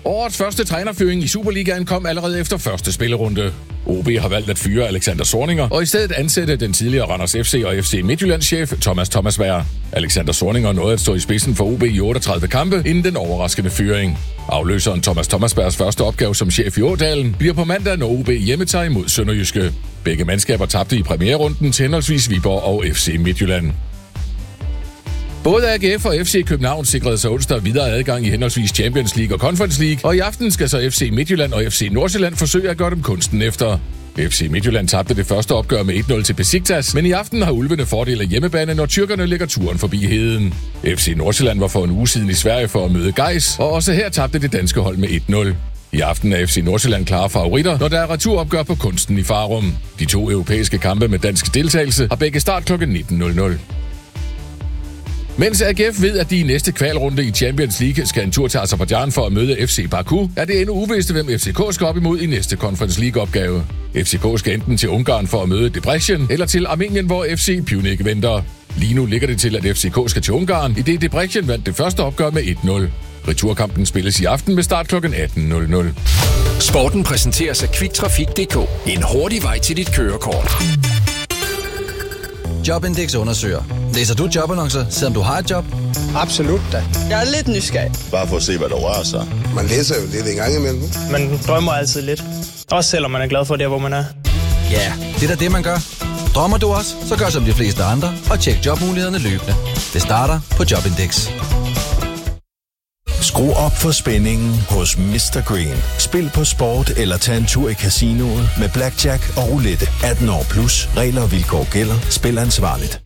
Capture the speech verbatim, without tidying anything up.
Årets første trænerfyring i Superligaen kom allerede efter første spillerunde. O B har valgt at fyre Alexander Zorniger og i stedet ansætte den tidligere Randers F C og F C Midtjyllands-chef Thomas Thomasberg. Alexander Zorniger nåede at stå i spidsen for O B i otteogtredive kampe inden den overraskende fyring. Afløseren Thomas Thomasbergs første opgave som chef i Ådalen bliver på mandag, når O B hjemmetager imod Sønderjyske. Begge mandskaber tabte i premiererunden til henholdsvis Viborg og F C Midtjylland. Både A G F og F C København sikrede sig onsdag videre adgang i henholdsvis Champions League og Conference League, og i aften skal så F C Midtjylland og F C Nordsjælland forsøge at gøre dem kunsten efter. F C Midtjylland tabte det første opgør med et nul til Besiktas, men i aften har ulvene fordel af hjemmebane, når tyrkerne lægger turen forbi heden. F C Nordsjælland var for en uge siden i Sverige for at møde Gais, og også her tabte det danske hold med et nul. I aften er F C Nordsjælland klare favoritter, når der er returopgør på kunsten i Farum. De to europæiske kampe med dansk deltagelse har begge start klokken nitten nul nul. Mens A G F ved, at de i næste kvalrunde i Champions League skal en tur til Aserbajdsjan for at møde F C Baku, er det endnu uvist, hvem F C K skal op imod i næste Conference League-opgave. F C K skal enten til Ungarn for at møde Debrecen, eller til Armenien, hvor F C Pjunik venter. Lige nu ligger det til, at F C K skal til Ungarn, i det Debrecen vandt det første opgør med et nul. Returkampen spilles i aften med start klokken atten nul nul. Sporten præsenteres af Quick Trafik punktum d k. En hurtig vej til dit kørekort. Jobindex undersøger. Læser du jobannoncer, selvom du har et job? Absolut da. Jeg er lidt nysgerrig. Bare for at se, hvad der rører sig. Man læser jo lidt en gang imellem. Man drømmer altid lidt. Også selvom man er glad for det, hvor man er. Ja, det er da det, man gør. Drømmer du også, så gør som de fleste andre og tjek jobmulighederne løbende. Det starter på Jobindex. Skru op for spændingen hos mister Green. Spil på sport eller tag en tur i casinoet med blackjack og roulette. atten år plus. Regler og vilkår gælder. Spil ansvarligt.